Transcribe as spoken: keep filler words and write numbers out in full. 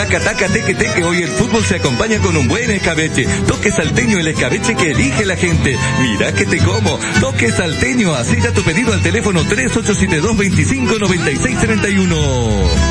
Taca, taca, teque, teque. Hoy el fútbol se acompaña con un buen escabeche. Toque salteño, el escabeche que elige la gente. Mira que te como. Toque salteño. Así ya tu pedido al teléfono tres ocho siete dos, veinticinco, noventa y seis, treinta y uno.